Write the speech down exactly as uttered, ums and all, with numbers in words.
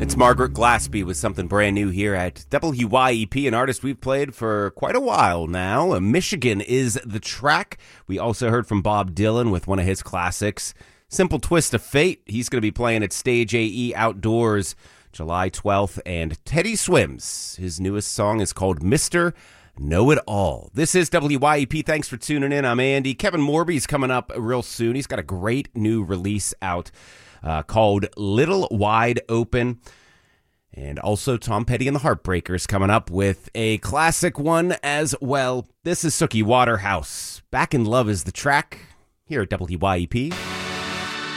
It's Margaret Glaspie with something brand new here at W Y E P, an artist we've played for quite a while now. Michigan is the track. We also heard from Bob Dylan with one of his classics, Simple Twist of Fate. He's going to be playing at Stage A E Outdoors July twelfth. And Teddy Swims, his newest song is called Mister Know-It-All. This is W Y E P. Thanks for tuning in. I'm Andy. Kevin Morby's coming up real soon. He's got a great new release out uh, called Little Wide Open. And also Tom Petty and the Heartbreakers coming up with a classic one as well. This is Suki Waterhouse. Back in Love is the track here at W Y E P.